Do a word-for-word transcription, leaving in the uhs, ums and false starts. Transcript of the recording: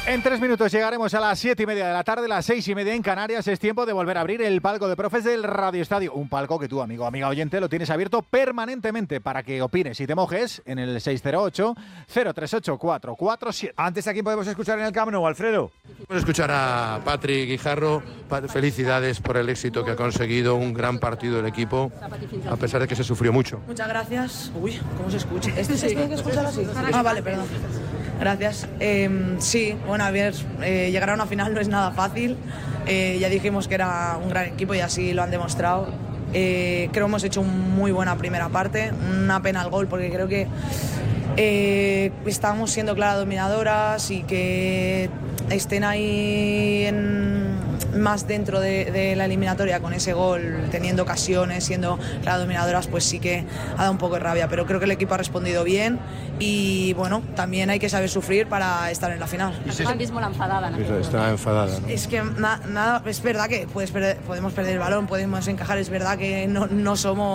En tres minutos llegaremos a las siete y media de la tarde, las seis y media en Canarias. Es tiempo de volver a abrir el palco de profes del Radio Estadio. Un palco que tú, amigo, amiga oyente, lo tienes abierto permanentemente para que opines y te mojes en el seis cero ocho, cero tres ocho, cuatro cuatro siete. Antes, ¿a quién podemos escuchar en el Camp Nou, Alfredo? Podemos escuchar a Patrick Guijarro. Felicidades por el éxito que ha conseguido, un gran partido del equipo, a pesar de que se sufrió mucho. Muchas gracias. Uy, ¿cómo se escucha? ¿Este se tiene que escuchar así? Ah, vale, perdón. Gracias. Eh, sí, bueno, a ver, eh, llegar a una final no es nada fácil. Eh, ya dijimos que era un gran equipo y así lo han demostrado. Eh, creo que hemos hecho una muy buena primera parte. Una pena el gol porque creo que eh, estábamos siendo claras dominadoras y que estén ahí en, más dentro de, de la eliminatoria con ese gol, teniendo ocasiones, siendo claras dominadoras, pues sí que ha dado un poco de rabia, pero creo que el equipo ha respondido bien y bueno, también hay que saber sufrir para estar en la final. Ahora mismo la enfadada, ¿no? Está enfadada, ¿no? Es que na, nada, es verdad que puedes perder, podemos perder el balón, podemos encajar, es verdad que no, no somos